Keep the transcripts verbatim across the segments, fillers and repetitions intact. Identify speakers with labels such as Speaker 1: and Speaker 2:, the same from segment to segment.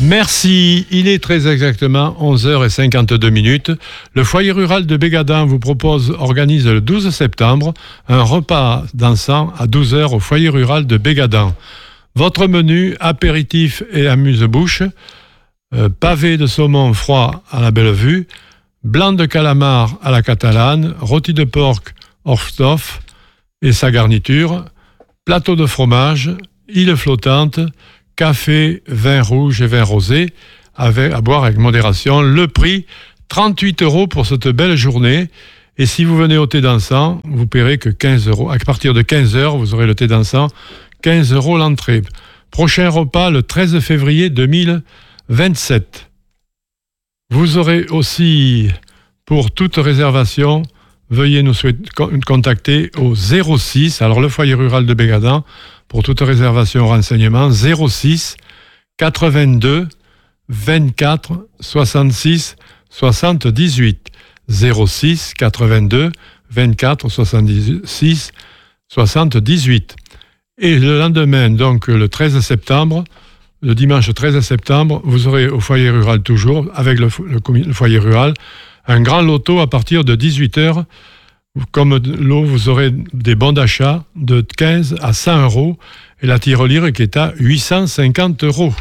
Speaker 1: Merci. Il est très exactement onze heures cinquante-deux minutes. Le foyer rural de Bégadan vous propose, organise le douze septembre, un repas dansant à douze heures au foyer rural de Bégadan. Votre menu, apéritif et amuse-bouche, euh, pavé de saumon froid à la belle vue, blanc de calamar à la catalane, rôti de porc Orstoff et sa garniture, plateau de fromage, île flottante, café, vin rouge et vin rosé, avec, à boire avec modération. Le prix, trente-huit euros pour cette belle journée. Et si vous venez au thé dansant, vous paierez que quinze euros. À partir de quinze heures, vous aurez le thé dansant, quinze euros l'entrée. Prochain repas, le treize février deux mille vingt-sept. Vous aurez aussi, pour toute réservation, veuillez nous contacter au zéro six, alors le foyer rural de Bégadan, pour toute réservation renseignement, zéro six quatre-vingt-deux vingt-quatre soixante-six soixante-dix-huit. zéro six quatre-vingt-deux vingt-quatre soixante-six soixante-dix-huit. Et le lendemain, donc le treize septembre, le dimanche treize septembre, vous aurez au foyer rural toujours, avec le, le, le foyer rural, un grand loto à partir de dix-huit heures. Comme l'eau, vous aurez des bons d'achat de quinze à cent euros et la tirelire qui est à huit cent cinquante euros.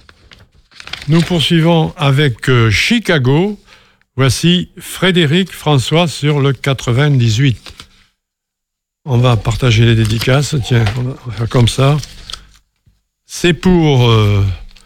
Speaker 1: Nous poursuivons avec euh, Chicago. Voici Frédéric François sur le quatre-vingt-dix-huit. On va partager les dédicaces. Tiens, on va faire comme ça. C'est pour euh,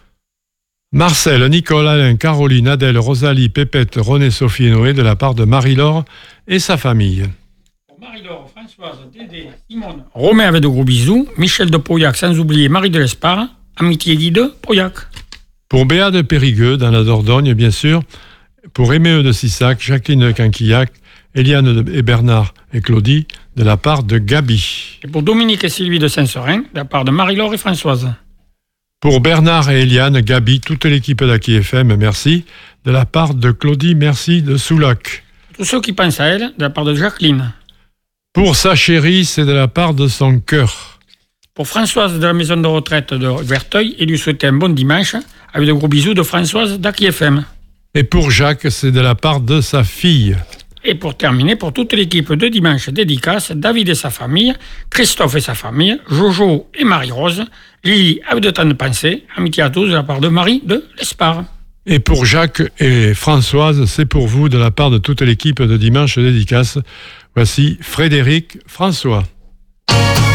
Speaker 1: Marcel, Nicole, Alain, Caroline, Adèle, Rosalie, Pépette, René, Sophie et Noé de la part de Marie-Laure et sa famille.
Speaker 2: Pour Marie-Laure, Françoise, Dédé, Simone, Romain avec de gros bisous, Michel de Pauillac, sans oublier Marie de l'Espard, Amitié Guy de Pauillac.
Speaker 1: Pour Béa de Périgueux, dans la Dordogne, bien sûr. Pour Émée de Sissac, Jacqueline de Canquillac, Eliane et Bernard et Claudie, de la part de Gabi.
Speaker 2: Et pour Dominique et Sylvie de Saint-Serin, de la part de Marie-Laure et Françoise.
Speaker 1: Pour Bernard et Eliane, Gabi, toute l'équipe d'Aki F M, merci. De la part de Claudie, merci de Soulac.
Speaker 2: Tous ceux qui pensent à elle, de la part de Jacqueline.
Speaker 1: Pour sa chérie, c'est de la part de son cœur.
Speaker 2: Pour Françoise de la maison de retraite de Verteuil, et lui souhaiter un bon dimanche, avec de gros bisous de Françoise d'Aki F M.
Speaker 1: Et pour Jacques, c'est de la part de sa fille.
Speaker 2: Et pour terminer, pour toute l'équipe de Dimanche Dédicace, David et sa famille, Christophe et sa famille, Jojo et Marie-Rose, Lily avec de tant de pensées, amitié à tous de la part de Marie de l'Espard.
Speaker 1: Et pour Jacques et Françoise, c'est pour vous de la part de toute l'équipe de Dimanche Dédicace. Voici Frédéric François.